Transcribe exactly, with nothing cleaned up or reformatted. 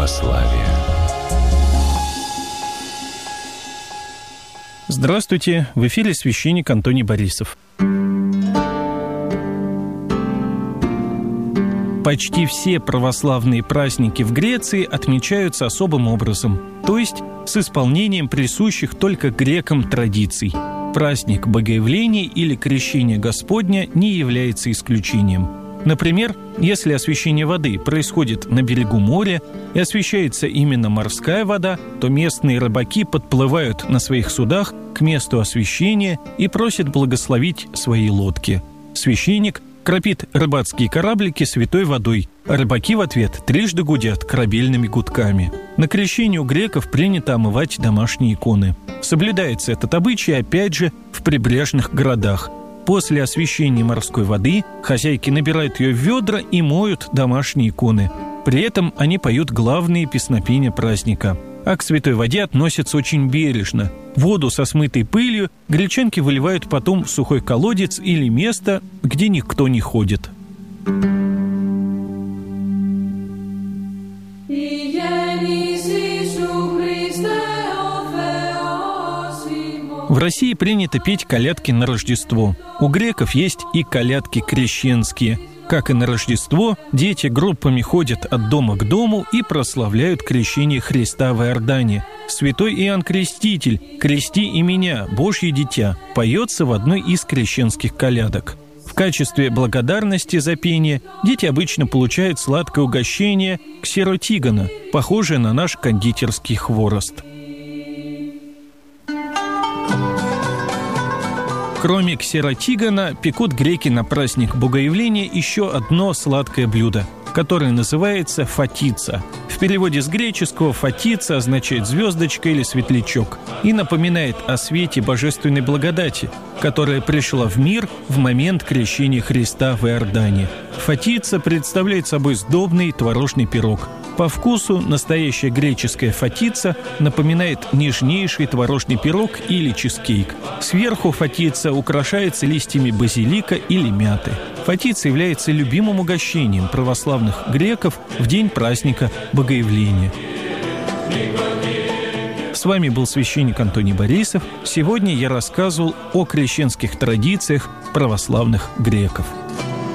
православия. Здравствуйте! В эфире священник Антоний Борисов. Почти все православные праздники в Греции отмечаются особым образом, то есть с исполнением присущих только грекам традиций. Праздник Богоявления или Крещения Господня не является исключением. Например, если освящение воды происходит на берегу моря и освящается именно морская вода, то местные рыбаки подплывают на своих судах к месту освящения и просят благословить свои лодки. Священник кропит рыбацкие кораблики святой водой, а рыбаки в ответ трижды гудят корабельными гудками. На крещение у греков принято омывать домашние иконы. Соблюдается этот обычай, опять же, в прибрежных городах. После освящения морской воды хозяйки набирают ее в ведра и моют домашние иконы. При этом они поют главные песнопения праздника. А к святой воде относятся очень бережно. Воду со смытой пылью гречанки выливают потом в сухой колодец или место, где никто не ходит. В России принято петь колядки на Рождество. У греков есть и колядки крещенские. Как и на Рождество, дети группами ходят от дома к дому и прославляют крещение Христа в Иордане. «Святой Иоанн Креститель, крести и меня, Божье дитя» поется в одной из крещенских колядок. В качестве благодарности за пение дети обычно получают сладкое угощение ксеротигана, похожее на наш кондитерский хворост. Кроме ксеротигана, пекут греки на праздник Богоявления еще одно сладкое блюдо, которое называется фатица. В переводе с греческого фатица означает звездочка или светлячок и напоминает о свете божественной благодати, которая пришла в мир в момент крещения Христа в Иордане. Фатица представляет собой сдобный творожный пирог. По вкусу настоящая греческая фатица напоминает нежнейший творожный пирог или чизкейк. Сверху фатица украшается листьями базилика или мяты. Фатица является любимым угощением православных греков в день праздника Богоявления. С вами был священник Антоний Борисов. Сегодня я рассказывал о крещенских традициях православных греков.